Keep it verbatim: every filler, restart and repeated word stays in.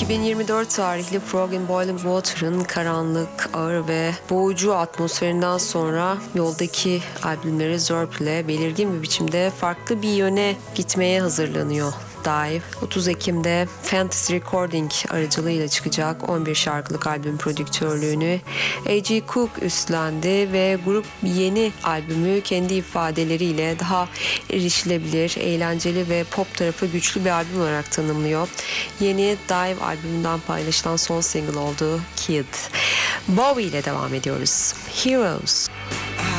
iki bin yirmi dört tarihli Frog in Boiling Water'ın karanlık, ağır ve boğucu atmosferinden sonra yoldaki albümleri Zerp ile belirgin bir biçimde farklı bir yöne gitmeye hazırlanıyor. Dive, otuz Ekim'de Fantasy Recording aracılığıyla çıkacak on bir şarkılık albüm prodüktörlüğünü A G Cook üstlendi ve grup yeni albümü kendi ifadeleriyle daha erişilebilir, eğlenceli ve pop tarafı güçlü bir albüm olarak tanımlıyor. Yeni Dive albümünden paylaşılan son single oldu Kid. Bowie ile devam ediyoruz. Heroes.